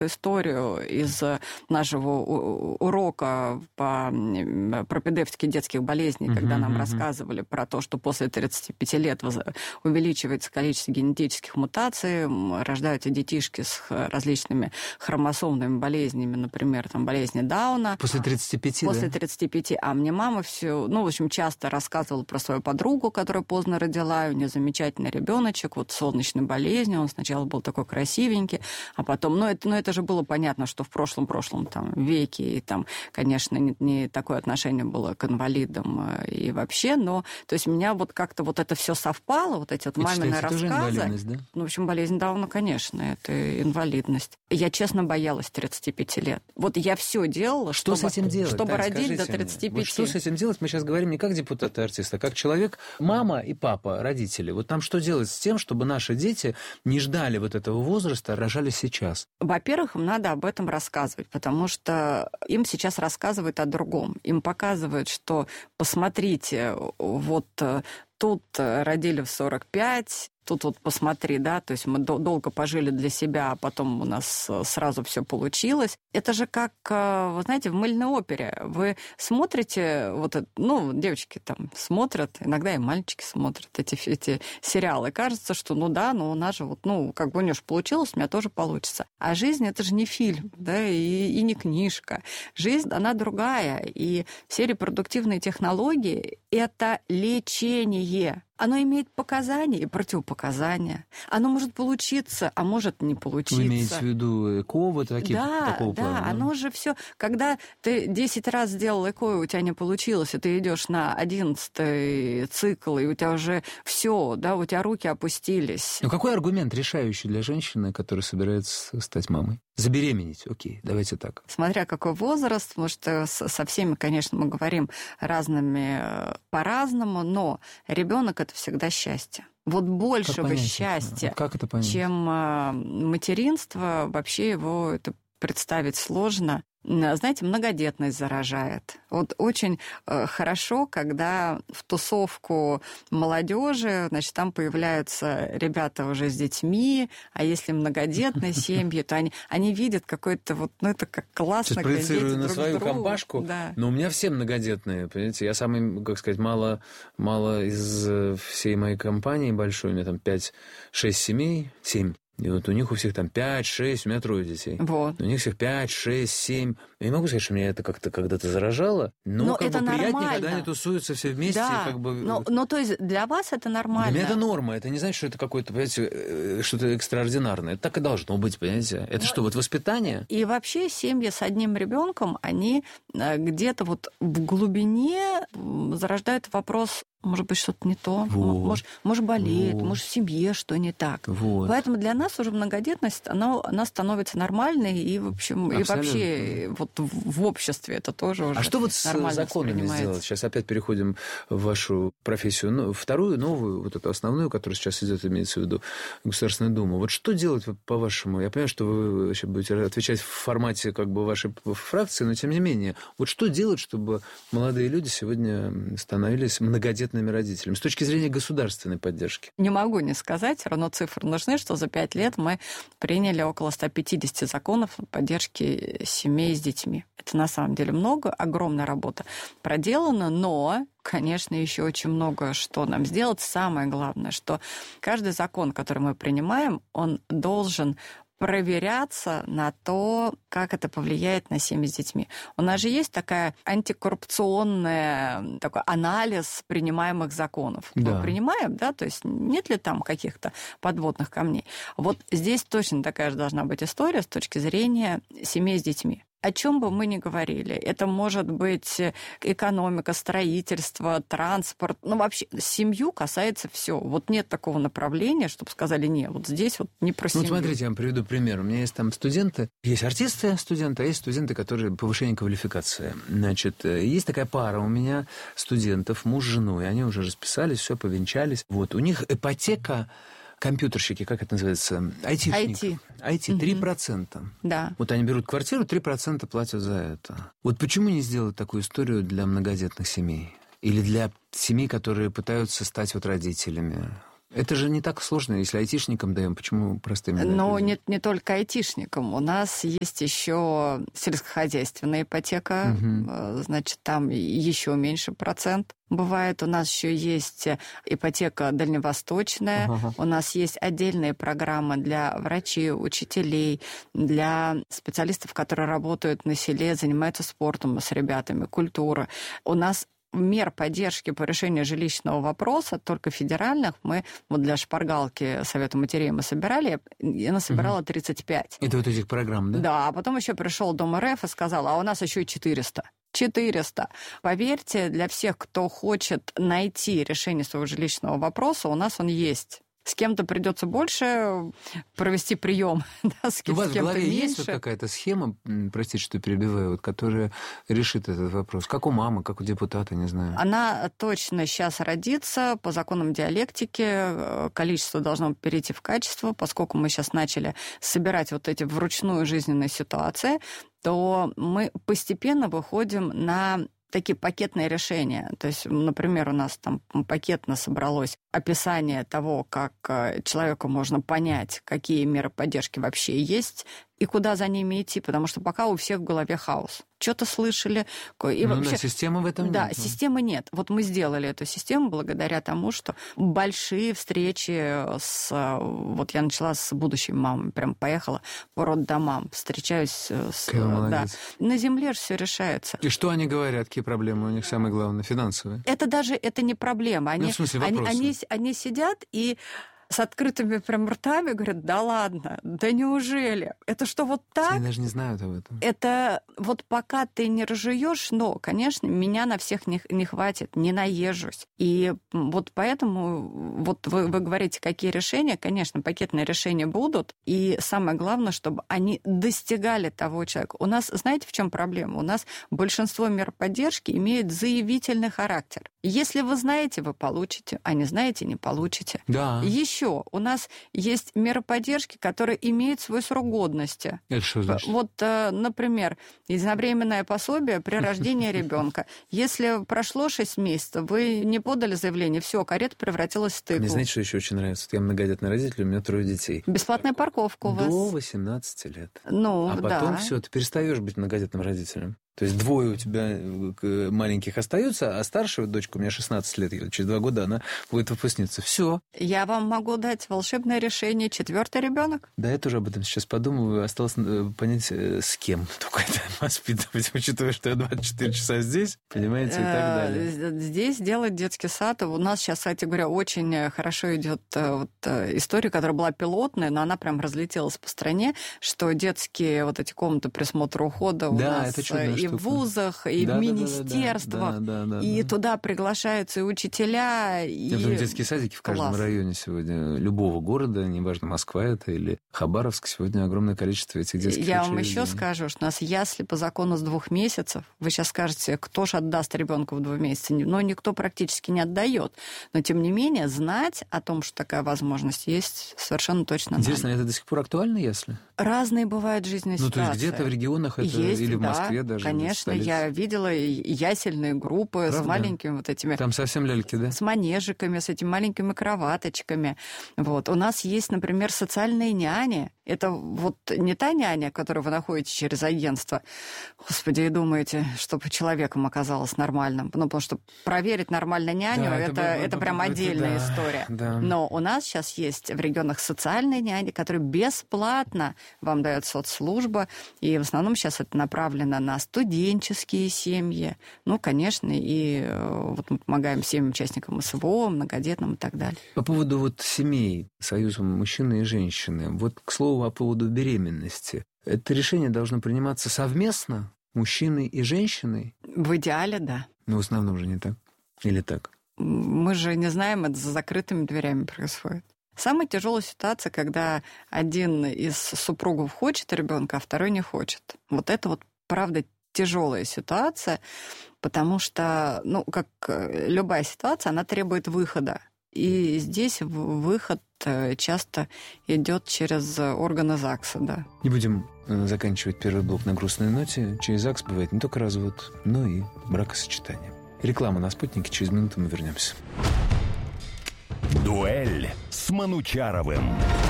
историю из нашего урока по пропедевтике детских болезней, когда нам рассказывали про то, что после 35 лет увеличивается количество генетических мутаций, рождаются детишки с различными хромосомными болезнями, например, там, болезни Дауна. После 35, После 35. А мне мама все, в общем, часто рассказывала про свою подругу, которая поздно родила, у нее замечательный ребеночек, вот с солнечной болезнью, он сначала был такой красивенький, а потом, это же было понятно, что в прошлом там, веке, и там, конечно, не такое отношение было к инвалидам и вообще, но, то есть, у меня вот как-то вот это все совпало, вот эти вот мамины рассказы. Это тоже инвалидность, да? В общем, болезнь Дауна, конечно, это инвалидность. Я, честно, боялась 35 лет. Вот я все делала, что с этим делать? Чтобы родить до 35. Вот что с этим делать? Мы сейчас говорим не как депутат и артист, а как человек, мама и папа, родители. Вот нам что делать с тем, чтобы наши дети не ждали вот этого возраста, а рожали сейчас? Во-первых, им надо об этом рассказывать, потому что им сейчас рассказывают о другом. Им показывают, что посмотрите, вот тут родили в 45, тут вот посмотри, да, то есть мы долго пожили для себя, а потом у нас сразу все получилось. Это же как, вы знаете, в мыльной опере. Вы смотрите, девочки там смотрят, иногда и мальчики смотрят эти сериалы. Кажется, что у нас же как бы у нее же получилось, у меня тоже получится. А жизнь – это же не фильм, да, и не книжка. Жизнь, она другая, и все репродуктивные технологии – это лечение. Оно имеет показания и противопоказания. Оно может получиться, а может не получиться. Вы имеете в виду ЭКО, такого плана? Да, оно же все. Когда ты 10 раз сделал ЭКО, и у тебя не получилось, и ты идешь на 11-й цикл, и у тебя уже все, да, у тебя руки опустились. Ну, какой аргумент решающий для женщины, которая собирается стать мамой? Забеременеть, окей, давайте так. Смотря какой возраст, потому что со всеми, конечно, мы говорим разными по-разному, но ребенок это всегда счастье. Вот большего счастья, чем материнство, вообще его это представить сложно. Знаете, многодетность заражает. Вот очень хорошо, когда в тусовку молодежи, значит, там появляются ребята уже с детьми, а если многодетные семьи, то они видят какой-то это как классно. Сейчас проецирую на свою компашку, да. Но у меня все многодетные, понимаете, я самый, как сказать, мало из всей моей компании большой, у меня там 5-6 семей, 7. И вот у них у всех там 5-6, у меня 3 детей. Вот. У них всех 5, 6, 7. Я не могу сказать, что меня это как-то когда-то заражало, но как это бы нормально. приятнее, когда они тусуются все вместе. Да, как бы... но то есть для вас это нормально. Для меня это норма, это не значит, что это какое-то, понимаете, что-то экстраординарное. Это так и должно быть, понимаете. Это что, вот воспитание? И вообще семьи с одним ребенком, они где-то вот в глубине зарождают вопрос, может быть, что-то не то, может болеет, может, в семье что не так. Поэтому для нас уже многодетность, она становится нормальной, и, в общем, и вообще вот в обществе это тоже уже. А что вот с законами сделать? Сейчас опять переходим в вашу профессию. Вторую, новую, вот эту основную, которая сейчас идет, имеется в виду Государственная Дума. Вот что делать, по-вашему? Я понимаю, что вы вообще будете отвечать в формате как бы вашей фракции, но тем не менее. Вот что делать, чтобы молодые люди сегодня становились многодетными родителями с точки зрения государственной поддержки? Не могу не сказать, все равно цифры нужны, что за 5 лет мы приняли около 150 законов поддержки семей с детьми. Это на самом деле много, огромная работа проделана, но, конечно, еще очень много что нам сделать. Самое главное, что каждый закон, который мы принимаем, он должен проверяться на то, как это повлияет на семьи с детьми. У нас же есть такая антикоррупционная такой анализ принимаемых законов. Да. Мы принимаем, да, то есть нет ли там каких-то подводных камней. Вот здесь точно такая же должна быть история с точки зрения семей с детьми. О чем бы мы ни говорили, это может быть экономика, строительство, транспорт, вообще семью касается все. Вот нет такого направления, чтобы сказали, нет, вот здесь вот не про семью. Смотрите, я вам приведу пример. У меня есть там студенты, есть артисты-студенты, а есть студенты, которые повышение квалификации. Значит, есть такая пара у меня студентов, муж с женой, они уже расписались, все, повенчались. Вот, у них ипотека, компьютерщики, как это называется? IT. 3%. Да. Вот они берут квартиру, 3% платят за это. Вот почему не сделать такую историю для многодетных семей? Или для семей, которые пытаются стать вот родителями? Это же не так сложно, если айтишникам даем, почему простым людям? Но не только айтишникам. У нас есть еще сельскохозяйственная ипотека, значит, там еще меньше процент бывает. У нас еще есть ипотека дальневосточная, у нас есть отдельные программы для врачей, учителей, для специалистов, которые работают на селе, занимаются спортом с ребятами, культура. У нас мер поддержки по решению жилищного вопроса, только федеральных, мы вот для шпаргалки Совета матерей мы собирали, я насобирала 35. Это вот этих программ, да? Да, а потом еще пришел Дом РФ и сказал, а у нас еще и 400. 400. Поверьте, для всех, кто хочет найти решение своего жилищного вопроса, у нас он есть. С кем-то придется больше провести прием, да, с кем-то меньше. У вас в голове есть вот какая-то схема, простите, что перебиваю, вот, которая решит этот вопрос? Как у мамы, как у депутата, не знаю. Она точно сейчас родится по законам диалектики. Количество должно перейти в качество, поскольку мы сейчас начали собирать вот эти вручную жизненные ситуации, то мы постепенно выходим на такие пакетные решения. То есть, например, у нас там пакетно собралось описание того, как человеку можно понять, какие меры поддержки вообще есть и куда за ними идти, потому что пока у всех в голове хаос. Что-то слышали. И вообще, да, системы в этом нет. Да, системы нет. Вот мы сделали эту систему благодаря тому, что большие встречи Вот я начала с будущими мамами, прям поехала по роддомам, встречаюсь с... Да. На земле же все решается. И что они говорят? Какие проблемы у них самые главные? Финансовые? Это не проблема. В смысле, вопросы. Они сидят и с открытыми прям ртами говорят, да ладно, да неужели? Это что, вот так? Они даже не знают об этом. Это вот пока ты не разжуешь, но, конечно, меня на всех не хватит, не наезжусь. И вот поэтому вот вы говорите, какие решения, конечно, пакетные решения будут, и самое главное, чтобы они достигали того человека. У нас, знаете, в чем проблема? У нас большинство мер поддержки имеют заявительный характер. Если вы знаете, вы получите, а не знаете, не получите. Да. Еще у нас есть меры поддержки, которые имеют свой срок годности. Это что значит? Вот, например, единовременное пособие при рождении ребенка. Если прошло 6 месяцев, вы не подали заявление, все, карета превратилась в тыкву. Мне знаете, что еще очень нравится? Я многодетный родитель, у меня 3 детей. Бесплатная парковка у вас. До 18 лет. Ну, а потом все, ты перестаешь быть многодетным родителем. То есть 2 у тебя маленьких остаются, а старшая дочка, у меня 16 лет, через 2 года она будет выпускницей. Все. Я вам могу дать волшебное решение. 4-й ребенок. Да, я тоже об этом сейчас подумываю. Осталось понять, с кем только это воспитывать, учитывая, что я 24 часа здесь, понимаете, и так далее. Здесь делать детский сад. У нас сейчас, кстати говоря, очень хорошо идет история, которая была пилотная, но она прям разлетелась по стране, что детские вот эти комнаты присмотра ухода у нас и в вузах, и в министерствах, и туда приглашаются и учителя, Я думаю, детские садики в каждом районе сегодня, любого города, неважно, Москва это или Хабаровск, сегодня огромное количество этих детских Я учреждений. вам еще скажу, что у нас ясли по закону с 2 месяцев. Вы сейчас скажете, кто же отдаст ребенка в 2 месяца? Но никто практически не отдает. Но, тем не менее, знать о том, что такая возможность есть, совершенно точно надо. Интересно, это до сих пор актуально, ясли? Разные бывают жизненные ситуации. То есть где-то в регионах это есть, или в Москве даже? Конечно, я видела ясельные группы. Правда? С маленькими вот этими... Там совсем ляльки, да? С манежиками, с этими маленькими кроваточками. Вот. У нас есть, например, социальные няни. Это вот не та няня, которую вы находите через агентство, господи, и думаете, чтобы человеком оказалось нормальным. Ну, потому что проверить нормально няню, да, это прям отдельная история. Да. Но у нас сейчас есть в регионах социальные няни, которые бесплатно вам дает соцслужба. И в основном сейчас это направлено на студенческие семьи. Ну, конечно, и вот мы помогаем всем участникам СВО, многодетным и так далее. По поводу вот семей, союза мужчины и женщины, вот, к слову, по поводу беременности. Это решение должно приниматься совместно, мужчиной и женщиной? В идеале, да. Но в основном же не так. Или так? Мы же не знаем, это за закрытыми дверями происходит. Самая тяжелая ситуация, когда один из супругов хочет ребенка, а второй не хочет. Вот это вот, правда, тяжелая ситуация, потому что, ну, как любая ситуация, она требует выхода. И здесь выход часто идет через органы ЗАГСа, да. Не будем заканчивать первый блок на грустной ноте. Через ЗАГС бывает не только развод, но и бракосочетание. Реклама на «Спутнике». Через минуту мы вернемся. Дуэль с Манучаровым.